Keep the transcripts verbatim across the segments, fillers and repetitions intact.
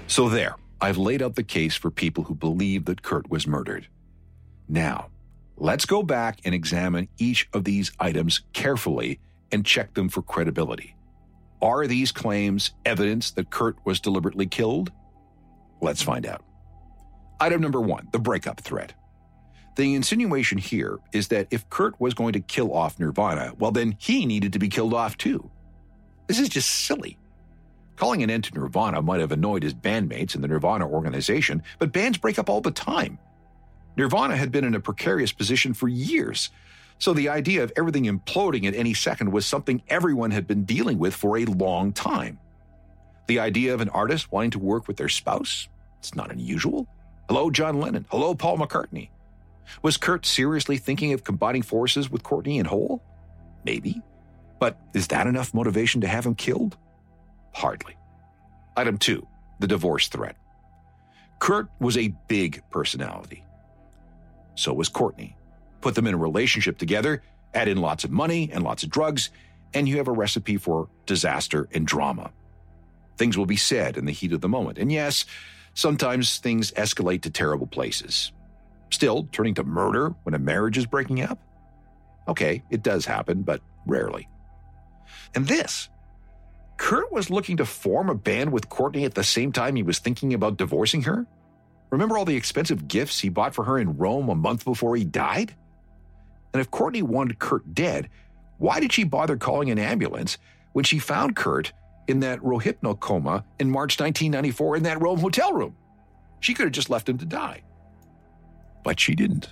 So there, I've laid out the case for people who believe that Kurt was murdered. Now, let's go back and examine each of these items carefully and check them for credibility. Are these claims evidence that Kurt was deliberately killed? Let's find out. Item number one, the breakup threat. The insinuation here is that if Kurt was going to kill off Nirvana, well, then he needed to be killed off too. This is just silly. Calling an end to Nirvana might have annoyed his bandmates in the Nirvana organization, but bands break up all the time. Nirvana had been in a precarious position for years, so the idea of everything imploding at any second was something everyone had been dealing with for a long time. The idea of an artist wanting to work with their spouse? It's not unusual. Hello, John Lennon. Hello, Paul McCartney. Was Kurt seriously thinking of combining forces with Courtney and Hole? Maybe. But is that enough motivation to have him killed? Hardly. Item two, the divorce threat. Kurt was a big personality. So was Courtney. Put them in a relationship together, add in lots of money and lots of drugs, and you have a recipe for disaster and drama. Things will be said in the heat of the moment. And yes, sometimes things escalate to terrible places. Still, turning to murder when a marriage is breaking up? Okay, it does happen, but rarely. And this, Kurt was looking to form a band with Courtney at the same time he was thinking about divorcing her? Remember all the expensive gifts he bought for her in Rome a month before he died? And if Courtney wanted Kurt dead, why did she bother calling an ambulance when she found Kurt in that Rohypnol coma in March nineteen ninety-four in that Rome hotel room? She could have just left him to die. But she didn't.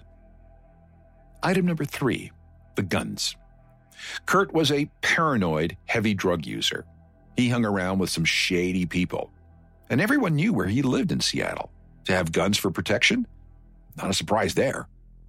Item number three, the guns. Kurt was a paranoid, heavy drug user. He hung around with some shady people. And everyone knew where he lived in Seattle. To have guns for protection? Not a surprise there.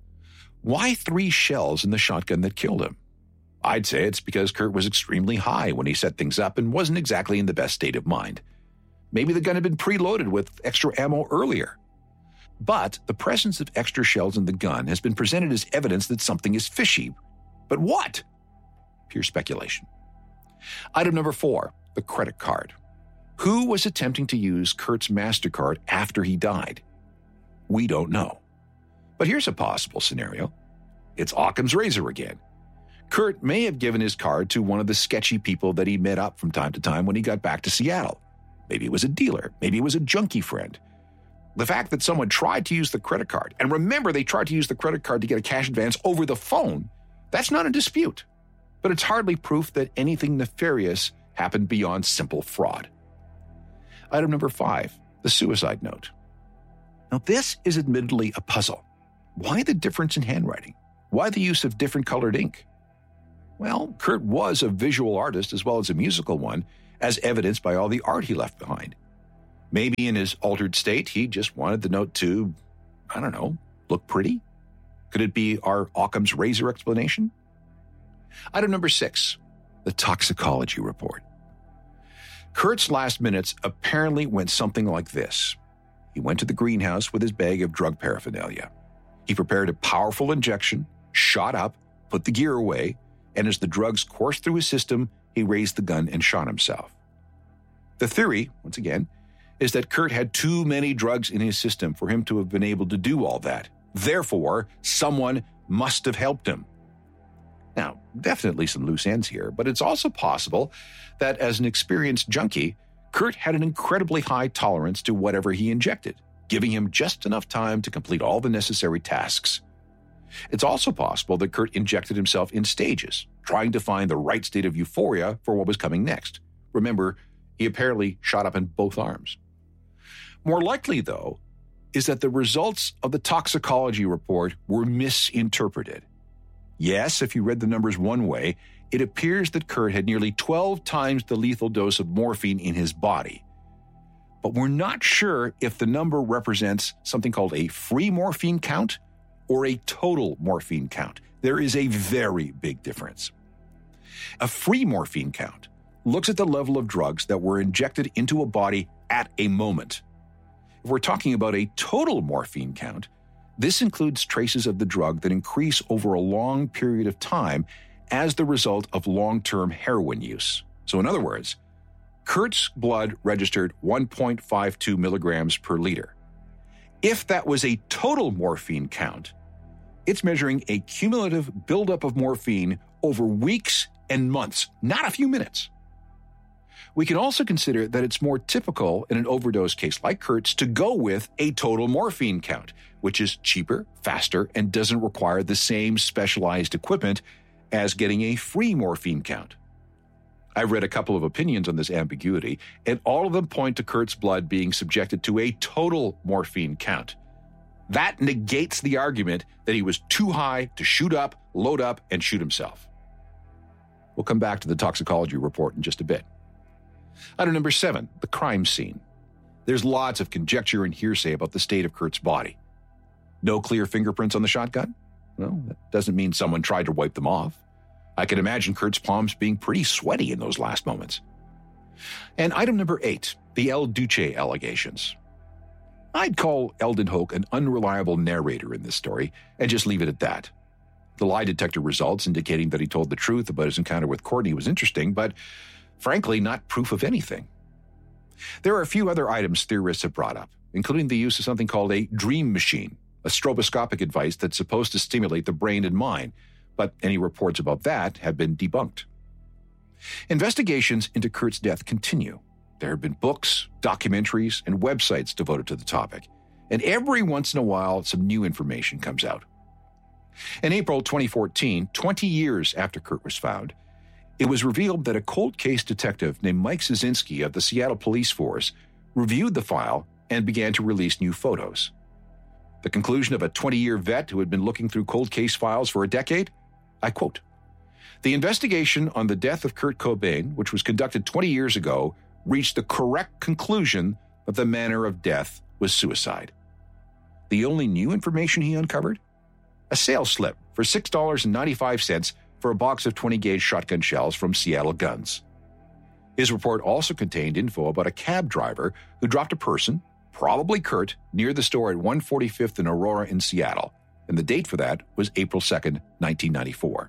Why three shells in the shotgun that killed him? I'd say it's because Kurt was extremely high when he set things up and wasn't exactly in the best state of mind. Maybe the gun had been preloaded with extra ammo earlier. But the presence of extra shells in the gun has been presented as evidence that something is fishy. But what? Pure speculation. Item number four, the credit card. Who was attempting to use Kurt's MasterCard after he died? We don't know. But here's a possible scenario. It's Occam's razor again. Kurt may have given his card to one of the sketchy people that he met up from time to time when he got back to Seattle. Maybe it was a dealer. Maybe it was a junkie friend. The fact that someone tried to use the credit card, and remember they tried to use the credit card to get a cash advance over the phone, that's not a dispute. But it's hardly proof that anything nefarious happened beyond simple fraud. Item number five, the suicide note. Now this is admittedly a puzzle. Why the difference in handwriting? Why the use of different colored ink? Well, Kurt was a visual artist as well as a musical one, as evidenced by all the art he left behind. Maybe in his altered state, he just wanted the note to, I don't know, look pretty? Could it be our Occam's razor explanation? Item number six, the toxicology report. Kurt's last minutes apparently went something like this. He went to the greenhouse with his bag of drug paraphernalia. He prepared a powerful injection, shot up, put the gear away, and as the drugs coursed through his system, he raised the gun and shot himself. The theory, once again, is that Kurt had too many drugs in his system for him to have been able to do all that. Therefore, someone must have helped him. Now, definitely some loose ends here, but it's also possible that as an experienced junkie, Kurt had an incredibly high tolerance to whatever he injected, giving him just enough time to complete all the necessary tasks. It's also possible that Kurt injected himself in stages, trying to find the right state of euphoria for what was coming next. Remember, he apparently shot up in both arms. More likely, though, is that the results of the toxicology report were misinterpreted. Yes, if you read the numbers one way, it appears that Kurt had nearly twelve times the lethal dose of morphine in his body. But we're not sure if the number represents something called a free morphine count or a total morphine count. There is a very big difference. A free morphine count looks at the level of drugs that were injected into a body at a moment. If we're talking about a total morphine count, this includes traces of the drug that increase over a long period of time as the result of long-term heroin use. So in other words, Kurt's blood registered one point five two milligrams per liter. If that was a total morphine count, it's measuring a cumulative buildup of morphine over weeks and months, not a few minutes. We can also consider that it's more typical in an overdose case like Kurt's to go with a total morphine count, which is cheaper, faster, and doesn't require the same specialized equipment as getting a free morphine count. I've read a couple of opinions on this ambiguity, and all of them point to Kurt's blood being subjected to a total morphine count. That negates the argument that he was too high to shoot up, load up, and shoot himself. We'll come back to the toxicology report in just a bit. Item number seven, the crime scene. There's lots of conjecture and hearsay about the state of Kurt's body. No clear fingerprints on the shotgun? Well, that doesn't mean someone tried to wipe them off. I can imagine Kurt's palms being pretty sweaty in those last moments. And item number eight, the El Duce allegations. I'd call Eldon Hoke an unreliable narrator in this story and just leave it at that. The lie detector results indicating that he told the truth about his encounter with Courtney was interesting, but frankly, not proof of anything. There are a few other items theorists have brought up, including the use of something called a dream machine, a stroboscopic device that's supposed to stimulate the brain and mind, but any reports about that have been debunked. Investigations into Kurt's death continue. There have been books, documentaries, and websites devoted to the topic, and every once in a while, some new information comes out. In April twenty fourteen, twenty years after Kurt was found, it was revealed that a cold case detective named Mike Szynski of the Seattle Police Force reviewed the file and began to release new photos. The conclusion of a twenty-year vet who had been looking through cold case files for a decade? I quote, "The investigation on the death of Kurt Cobain, which was conducted twenty years ago, reached the correct conclusion that the manner of death was suicide. The only new information he uncovered? A sales slip for six dollars and ninety-five cents for a box of twenty gauge shotgun shells from Seattle Guns. His report also contained info about a cab driver who dropped a person, probably Kurt, near the store at one forty-fifth and Aurora in Seattle, and the date for that was April second, nineteen ninety-four.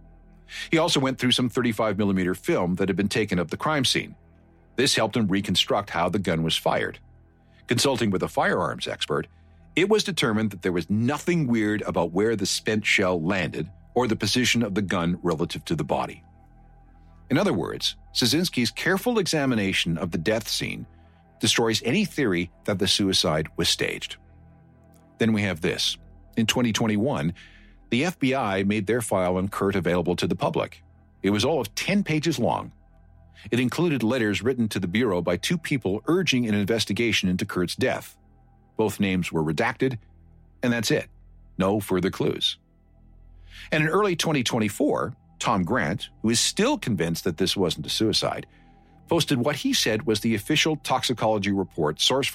He also went through some thirty-five millimeter film that had been taken of the crime scene. This helped him reconstruct how the gun was fired. Consulting with a firearms expert, it was determined that there was nothing weird about where the spent shell landed or the position of the gun relative to the body. In other words, Szynski's careful examination of the death scene destroys any theory that the suicide was staged. Then we have this. In twenty twenty-one, the F B I made their file on Kurt available to the public. It was all of ten pages long. It included letters written to the Bureau by two people urging an investigation into Kurt's death. Both names were redacted, and that's it. No further clues. And in early twenty twenty-four, Tom Grant, who is still convinced that this wasn't a suicide, posted what he said was the official toxicology report sourced from